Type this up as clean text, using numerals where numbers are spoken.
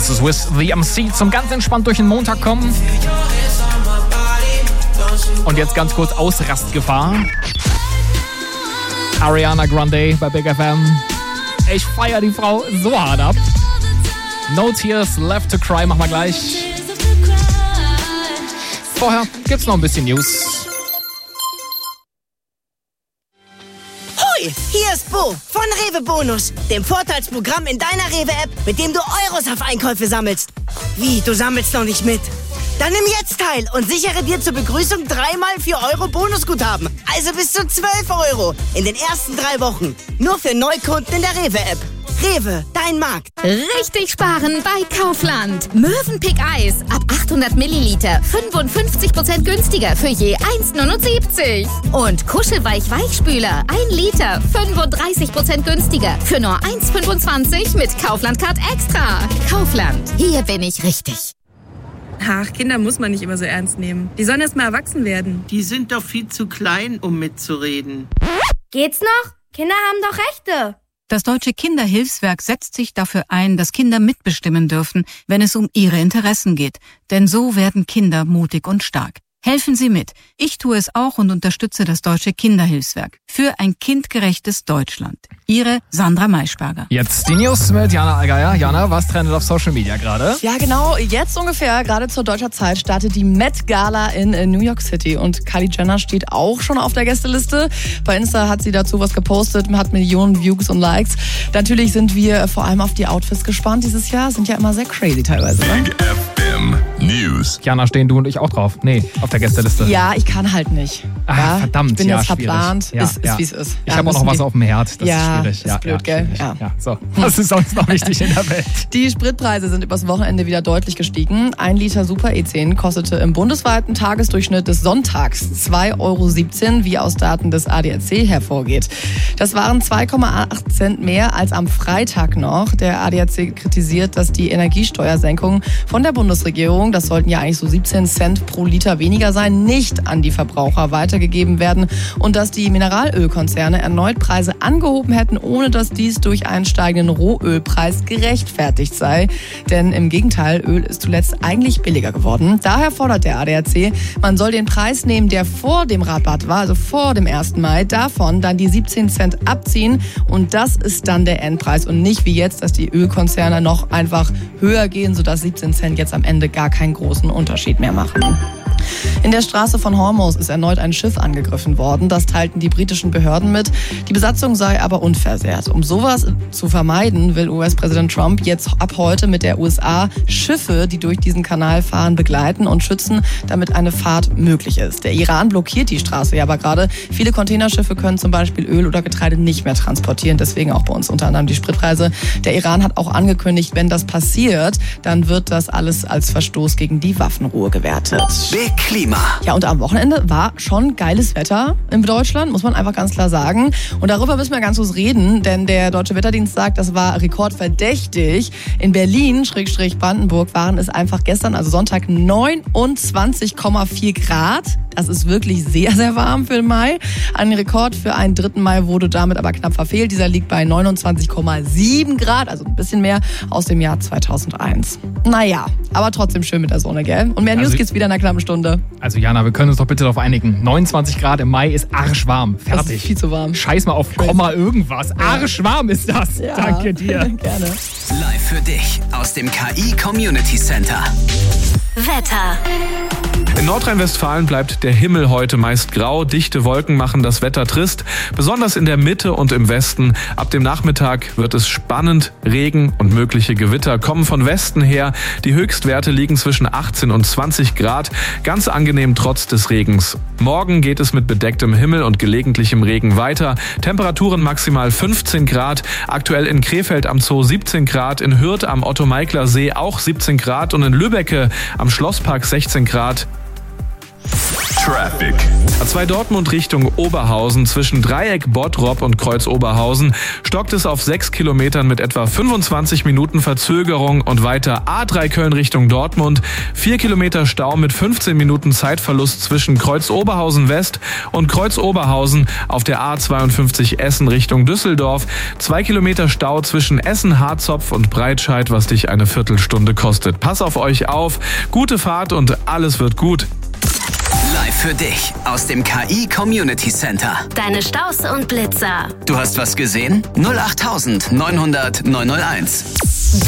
Das ist with the MC zum ganz entspannt durch den Montag kommen. Und jetzt ganz kurz Ausrastgefahr. Ariana Grande bei Big FM. Ich feiere die Frau so hart ab. No Tears Left to Cry machen wir gleich. Vorher gibt's noch ein bisschen News. Hoi, hier ist Bo von Rewe Bonus, dem Vorteilsprogramm in deiner Rewe-App, mit dem du Euros auf Einkäufe sammelst. Wie, du sammelst noch nicht mit? Dann nimm jetzt teil und sichere dir zur Begrüßung 3x 4 Euro Bonusguthaben. Also bis zu 12 Euro in den ersten 3 Wochen. Nur für Neukunden in der Rewe-App. Rewe, dein Markt. Richtig sparen bei Kaufland. Mövenpick Eis ab 800 Milliliter 55% günstiger für je 1,79. Und Kuschelweich Weichspüler 1 Liter 35% günstiger für nur 1,25 mit Kaufland-Card Extra. Kaufland, hier bin ich richtig. Ach, Kinder muss man nicht immer so ernst nehmen. Die sollen erst mal erwachsen werden. Die sind doch viel zu klein, um mitzureden. Geht's noch? Kinder haben doch Rechte. Das Deutsche Kinderhilfswerk setzt sich dafür ein, dass Kinder mitbestimmen dürfen, wenn es um ihre Interessen geht. Denn so werden Kinder mutig und stark. Helfen Sie mit. Ich tue es auch und unterstütze das Deutsche Kinderhilfswerk für ein kindgerechtes Deutschland. Ihre Sandra Maischberger. Jetzt die News mit Jana Allgeier. Jana, was trendet auf Social Media gerade? Ja, genau. Jetzt ungefähr, gerade zur deutscher Zeit, startet die Met Gala in New York City. Und Kylie Jenner steht auch schon auf der Gästeliste. Bei Insta hat sie dazu was gepostet, hat Millionen Views und Likes. Natürlich sind wir vor allem auf die Outfits gespannt dieses Jahr. Sind ja immer sehr crazy teilweise. Ne? Big FM News. Jana, stehen du und ich auch drauf? Nee, auf der Gästeliste. Ja, ich kann halt nicht. Ach, verdammt, ich bin ja, jetzt verplant. Ja, ist wie es ist. Ich habe auch noch was auf dem Herd. Das ist schwierig. Ist blöd, gell? Ja. So, was ist sonst noch wichtig in der Welt? Die Spritpreise sind übers Wochenende wieder deutlich gestiegen. 1 Liter Super E10 kostete im bundesweiten Tagesdurchschnitt des Sonntags 2,17 Euro, wie aus Daten des ADAC hervorgeht. Das waren 2,8 Cent mehr als am Freitag noch. Der ADAC kritisiert, dass die Energiesteuersenkung von der Bundesregierung, das sollten ja eigentlich so 17 Cent pro Liter weniger sein, nicht an die Verbraucher weitergegeben werden und dass die Mineralölkonzerne erneut Preise angehoben hätten, ohne dass dies durch einen steigenden Rohölpreis gerechtfertigt sei. Denn im Gegenteil, Öl ist zuletzt eigentlich billiger geworden. Daher fordert der ADAC, man soll den Preis nehmen, der vor dem Rabatt war, also vor dem 1. Mai, davon dann die 17 Cent abziehen und das ist dann der Endpreis und nicht wie jetzt, dass die Ölkonzerne noch einfach höher gehen, sodass 17 Cent jetzt am Ende gar keinen großen Unterschied mehr machen. In der Straße von Hormuz ist erneut ein Schiff angegriffen worden. Das teilten die britischen Behörden mit. Die Besatzung sei aber unversehrt. Um sowas zu vermeiden, will US-Präsident Trump jetzt ab heute mit der USA Schiffe, die durch diesen Kanal fahren, begleiten und schützen, damit eine Fahrt möglich ist. Der Iran blockiert die Straße ja aber gerade. Viele Containerschiffe können zum Beispiel Öl oder Getreide nicht mehr transportieren. Deswegen auch bei uns unter anderem die Spritpreise. Der Iran hat auch angekündigt, wenn das passiert, dann wird das alles als Verstoß gegen die Waffenruhe gewertet. Big Klima. Ja, und am Wochenende war schon geiles Wetter in Deutschland, muss man einfach ganz klar sagen. Und darüber müssen wir ganz kurz reden, denn der Deutsche Wetterdienst sagt, das war rekordverdächtig. In Berlin, Brandenburg, waren es einfach gestern, also Sonntag, 29,4 Grad. Das ist wirklich sehr, sehr warm für den Mai. Ein Rekord für einen 3. Mai wurde damit aber knapp verfehlt. Dieser liegt bei 29,7 Grad, also ein bisschen mehr aus dem Jahr 2001. Naja, aber trotzdem schön mit der Sonne, gell? Und mehr News gibt's wieder in einer knappen Stunde. Also Jana, wir können uns doch bitte darauf einigen. 29 Grad im Mai ist arschwarm. Fertig. Das ist viel zu warm. Scheiß mal auf Komma irgendwas. Arschwarm ist das. Ja, danke dir. Gerne. Live für dich aus dem KI Community Center. Wetter. In Nordrhein-Westfalen bleibt der Himmel heute meist grau. Dichte Wolken machen das Wetter trist. Besonders in der Mitte und im Westen. Ab dem Nachmittag wird es spannend. Regen und mögliche Gewitter kommen von Westen her. Die Höchstwerte liegen zwischen 18 und 20 Grad. Ganz angenehm trotz des Regens. Morgen geht es mit bedecktem Himmel und gelegentlichem Regen weiter. Temperaturen maximal 15 Grad. Aktuell in Krefeld am Zoo 17 Grad. In Hürth am Otto-Meikler-See auch 17 Grad. Und in Lübbecke am Schlosspark 16 Grad. Traffic. A2 Dortmund Richtung Oberhausen zwischen Dreieck Bottrop und Kreuz Oberhausen stockt es auf 6 Kilometern mit etwa 25 Minuten Verzögerung und weiter A3 Köln Richtung Dortmund. 4 Kilometer Stau mit 15 Minuten Zeitverlust zwischen Kreuz Oberhausen West und Kreuz Oberhausen auf der A52 Essen Richtung Düsseldorf. 2 Kilometer Stau zwischen Essen, Harzopf und Breitscheid, was dich eine Viertelstunde kostet. Pass auf euch auf, gute Fahrt und alles wird gut. Live für dich aus dem KI Community Center. Deine Staus und Blitzer. Du hast was gesehen? 08900 901.